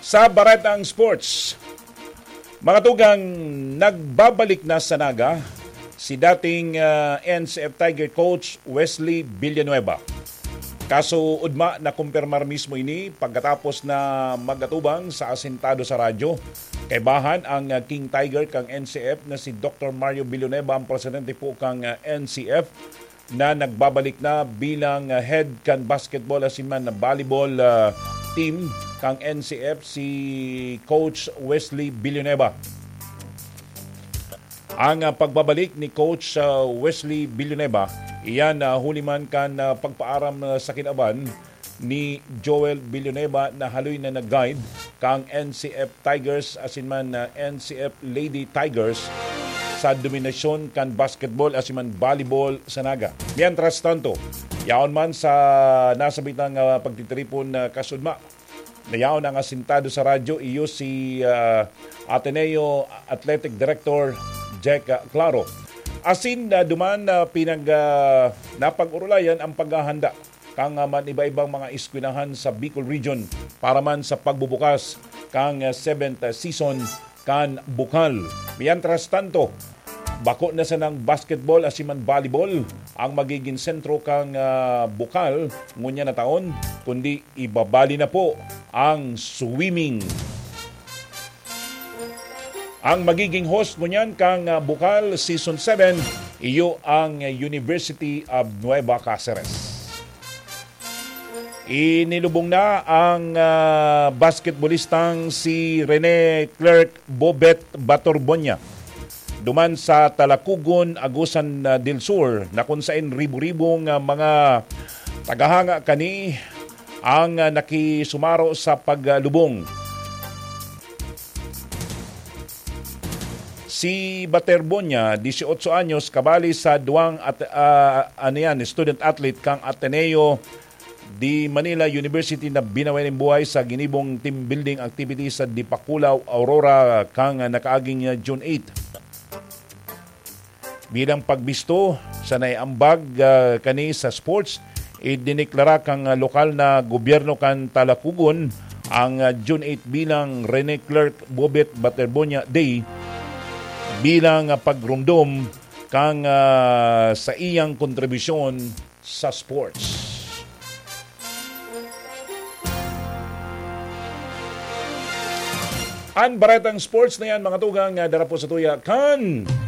Sa Baretang Sports, mga tugang, nagbabalik na sa Naga si dating NCF Tiger coach Wesley Villanueva. Kaso udma na kumpirmar mismo ini pagkatapos na magatubang sa asintado sa radyo. Kaibahan ang King Tiger kang NCF na si Dr. Mario Villanueva, ang presidente po kang NCF, na nagbabalik na bilang head kan basketball asiman na volleyball team kang NCF, si Coach Wesley Villanueva. Ang pagbabalik ni Coach Wesley Villanueva, iyan huliman kan pagpaaram sa kinaban ni Joel Villanueva na haloy na nag-guide kang NCF Tigers asinman na NCF Lady Tigers sa dominasyon kan basketball asiman volleyball sa Naga. Mientras tanto, yaon man sa nasabitang pagtitripon kasudma, nayaon ang asintado sa radyo iyo si Ateneo Athletic Director Jack Claro. Asin duman napag-urulayan ang paghahanda kang man iba-ibang mga eskwelahan sa Bicol Region para man sa pagbubukas kang 7th season kan Bukal. Mientras tanto, bako na sa ng basketball asiman volleyball ang magiging sentro kang Bukal ngunya na taon, kundi ibabali na po ang swimming. Ang magiging host ngunyan kang Bukal Season 7, iyo ang University of Nueva Cáceres. Inilubong na ang basketballistang si Rene Clerc Bobet Batorbonya duman sa Talakugon, Agusan del Sur, na kung saan ribu-ribong mga tagahanga kani ang nakisumaro sa paglubong. Si Baterbonya, 18 anyos, kabali sa duwang student athlete kang Ateneo di Manila University na binawain ng buhay sa ginibong team building activity sa Dipakulaw, Aurora kang nakaaging June 8. Bilang pagbisto sa naiambag kani sa sports, idiniklara kang lokal na gobyerno kan Talakugon ang June 8 bilang Rene Clerc Bobet Baterbonya Day bilang pagrumdom kang sa iyang kontribusyon sa sports. Ang Baretang Sports na yan, mga tugang, dara po sa tuya kan